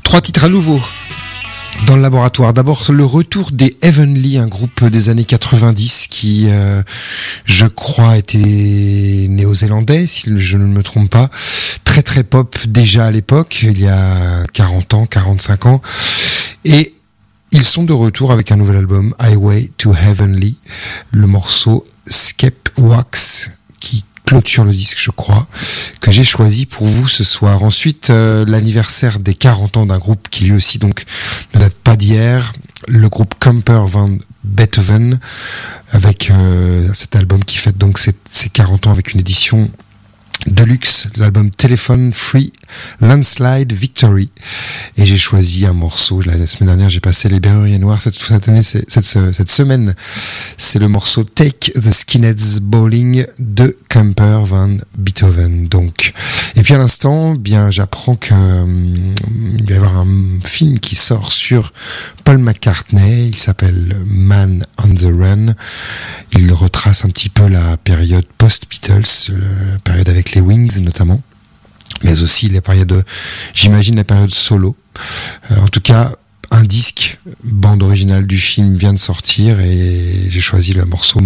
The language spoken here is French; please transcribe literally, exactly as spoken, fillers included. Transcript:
Trois titres à nouveau dans le laboratoire. D'abord, le retour des Heavenly, un groupe des années quatre-vingt-dix qui, euh, je crois, était néo-zélandais, si je ne me trompe pas. Très très pop déjà à l'époque, il y a quarante ans, quarante-cinq ans. Et ils sont de retour avec un nouvel album, Highway to Heavenly, le morceau Scape Wax, qui clôture le disque, je crois, que j'ai choisi pour vous ce soir. Ensuite, euh, l'anniversaire des quarante ans d'un groupe qui lui aussi donc ne date pas d'hier, le groupe Camper Van Beethoven, avec euh, cet album qui fête donc ses, ses quarante ans avec une édition Deluxe, l'album Telephone Free Landslide Victory. Et j'ai choisi un morceau. La, la semaine dernière, j'ai passé les Berruriers Noirs. Cette, cette année, c'est, cette, cette semaine, c'est le morceau Take the Skinheads Bowling de Camper Van Beethoven. Donc, et puis à l'instant, bien, j'apprends que hum, il va y avoir un film qui sort sur Paul McCartney. Il s'appelle Man on the Run. Il retrace un petit peu la période post-Beatles, la période avec les Wings notamment, mais aussi les périodes, j'imagine la période solo. Euh, en tout cas, un disque bande originale du film vient de sortir et j'ai choisi le morceau